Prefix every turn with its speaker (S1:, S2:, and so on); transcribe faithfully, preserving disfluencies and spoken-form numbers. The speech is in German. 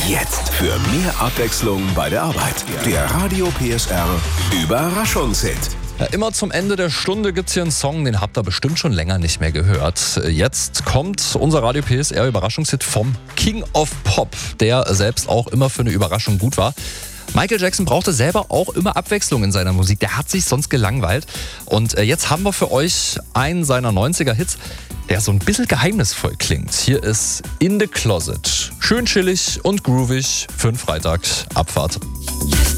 S1: Jetzt für mehr Abwechslung bei der Arbeit. Der Radio P S R Überraschungshit.
S2: Ja, immer zum Ende der Stunde gibt's hier einen Song, den habt ihr bestimmt schon länger nicht mehr gehört. Jetzt kommt unser Radio P S R Überraschungshit vom King of Pop, der selbst auch immer für eine Überraschung gut war. Michael Jackson brauchte selber auch immer Abwechslung in seiner Musik, der hat sich sonst gelangweilt. Und jetzt haben wir für euch einen seiner neunziger-Hits, der so ein bisschen geheimnisvoll klingt. Hier ist In the Closet. Schön chillig und groovig für einen Freitag. Abfahrt.